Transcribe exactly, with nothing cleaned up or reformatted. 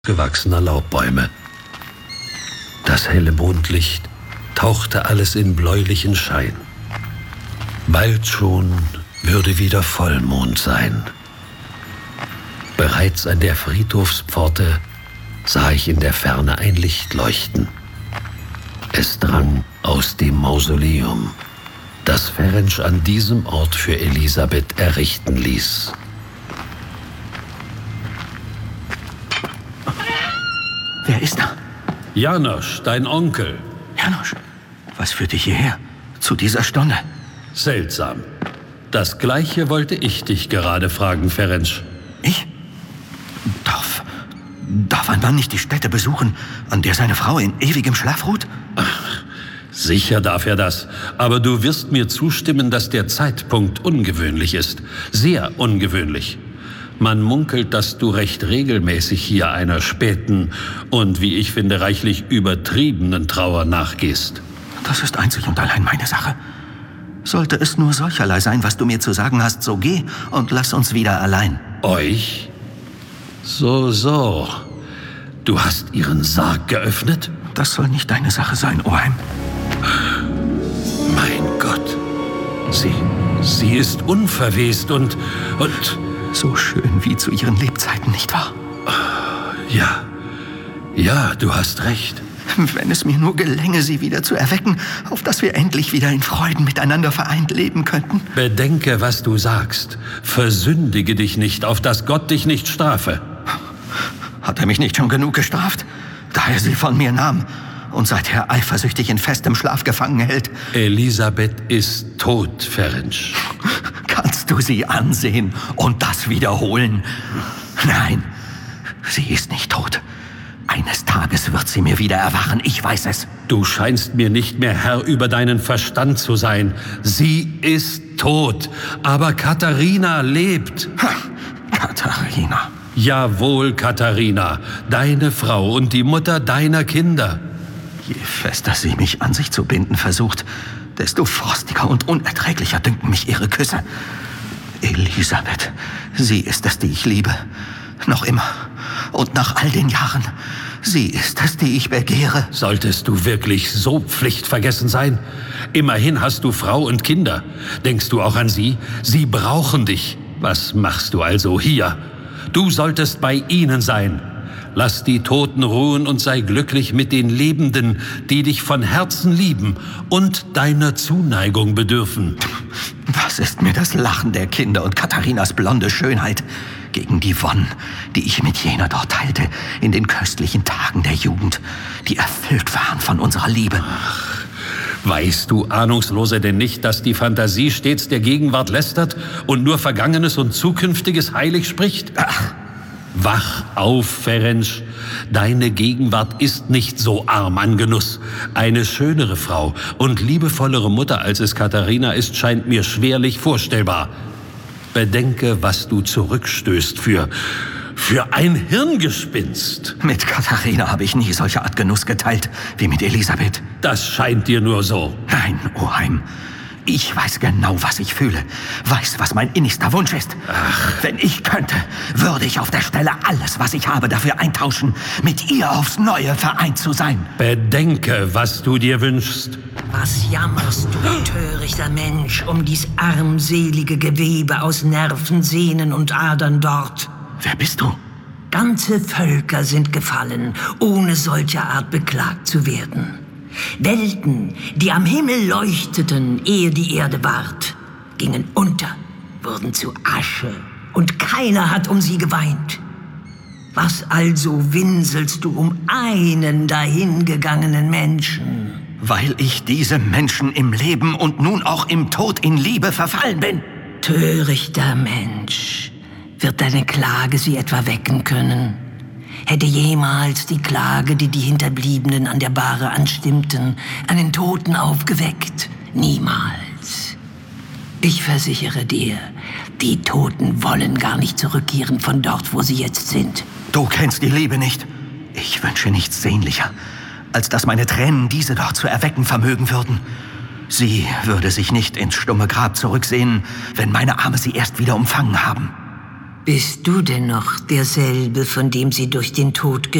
gewachsener Laubbäume. Das helle Mondlicht tauchte alles in bläulichen Schein. Bald schon würde wieder Vollmond sein. Bereits an der Friedhofspforte sah ich in der Ferne ein Licht leuchten. Es drang aus dem Mausoleum, das Ferenc an diesem Ort für Elisabeth errichten ließ. Wer ist da? Janosch, dein Onkel. Janosch, was führt dich hierher? Zu dieser Stunde? Seltsam. Das Gleiche wollte ich dich gerade fragen, Ferenc. Ich? Darf, darf ein Mann nicht die Stätte besuchen, an der seine Frau in ewigem Schlaf ruht? Ach, sicher darf er das. Aber du wirst mir zustimmen, dass der Zeitpunkt ungewöhnlich ist. Sehr ungewöhnlich. Man munkelt, dass du recht regelmäßig hier einer späten und, wie ich finde, reichlich übertriebenen Trauer nachgehst. Das ist einzig und allein meine Sache. Sollte es nur solcherlei sein, was du mir zu sagen hast, so geh und lass uns wieder allein. Euch? So, so. Du hast ihren Sarg geöffnet? Das soll nicht deine Sache sein, Oheim. Mein Gott. Sie, sie ist unverwest und, und... So schön wie zu ihren Lebzeiten, nicht wahr? Ja, ja, du hast recht. Wenn es mir nur gelänge, sie wieder zu erwecken, auf dass wir endlich wieder in Freuden miteinander vereint leben könnten. Bedenke, was du sagst. Versündige dich nicht, auf dass Gott dich nicht strafe. Hat er mich nicht schon genug gestraft, da er sie von mir nahm und seither eifersüchtig in festem Schlaf gefangen hält? Elisabeth ist tot, Ferenc. Kannst du sie ansehen und das wiederholen? Nein, sie ist nicht tot. Eines Tages wird sie mir wieder erwachen, ich weiß es. Du scheinst mir nicht mehr Herr über deinen Verstand zu sein. Sie ist tot, aber Katharina lebt. Ha, Katharina. Jawohl, Katharina, deine Frau und die Mutter deiner Kinder. Je fester sie mich an sich zu binden versucht, desto frostiger und unerträglicher dünken mich ihre Küsse. Elisabeth, sie ist es, die ich liebe. Noch immer. Und nach all den Jahren. Sie ist es, die ich begehre. Solltest du wirklich so pflichtvergessen sein? Immerhin hast du Frau und Kinder. Denkst du auch an sie? Sie brauchen dich. Was machst du also hier? Du solltest bei ihnen sein. Lass die Toten ruhen und sei glücklich mit den Lebenden, die dich von Herzen lieben und deiner Zuneigung bedürfen. Was ist mir das Lachen der Kinder und Katharinas blonde Schönheit gegen die Wonnen, die ich mit jener dort teilte in den köstlichen Tagen der Jugend, die erfüllt waren von unserer Liebe? Ach, weißt du, Ahnungslose, denn nicht, dass die Fantasie stets der Gegenwart lästert und nur Vergangenes und Zukünftiges heilig spricht? Ach. Wach auf, Ferenc. Deine Gegenwart ist nicht so arm an Genuss. Eine schönere Frau und liebevollere Mutter, als es Katharina ist, scheint mir schwerlich vorstellbar. Bedenke, was du zurückstößt für, für ein Hirngespinst. Mit Katharina habe ich nie solche Art Genuss geteilt wie mit Elisabeth. Das scheint dir nur so. Nein, Oheim. Ich weiß genau, was ich fühle. Weiß, was mein innigster Wunsch ist. Ach. Wenn ich könnte, würde ich auf der Stelle alles, was ich habe, dafür eintauschen, mit ihr aufs Neue vereint zu sein. Bedenke, was du dir wünschst. Was jammerst du, törichter Mensch, um dies armselige Gewebe aus Nerven, Sehnen und Adern dort? Wer bist du? Ganze Völker sind gefallen, ohne solcher Art beklagt zu werden. Welten, die am Himmel leuchteten, ehe die Erde ward, gingen unter, wurden zu Asche, und keiner hat um sie geweint. Was also winselst du um einen dahingegangenen Menschen? Weil ich diesem Menschen im Leben und nun auch im Tod in Liebe verfallen bin. Törichter Mensch, wird deine Klage sie etwa wecken können? Hätte jemals die Klage, die die Hinterbliebenen an der Bahre anstimmten, einen Toten aufgeweckt? Niemals. Ich versichere dir, die Toten wollen gar nicht zurückkehren von dort, wo sie jetzt sind. Du kennst die Liebe nicht. Ich wünsche nichts sehnlicher, als dass meine Tränen diese dort zu erwecken vermögen würden. Sie würde sich nicht ins stumme Grab zurücksehnen, wenn meine Arme sie erst wieder umfangen haben. Bist du denn noch derselbe, von dem sie durch den Tod